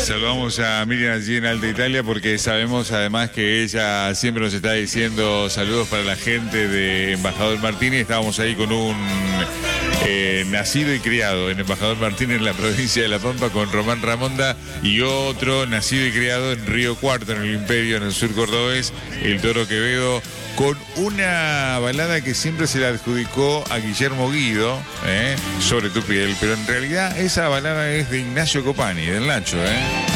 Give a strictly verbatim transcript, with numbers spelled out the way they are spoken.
saludamos a Miriam allí en Alta Italia porque sabemos además que ella siempre nos está diciendo saludos para la gente de Embajador Martínez. Estábamos ahí con un eh, nacido y criado en Embajador Martínez en la provincia de La Pampa con Román Ramonda y otro nacido y criado en Río Cuarto, en el Imperio, en el sur cordobés, el Toro Quevedo, con una balada que siempre se la adjudicó a Guillermo Guido, ¿eh? Sobre tu piel, pero en realidad esa balada es de Ignacio Copani, del Nacho, ¿eh?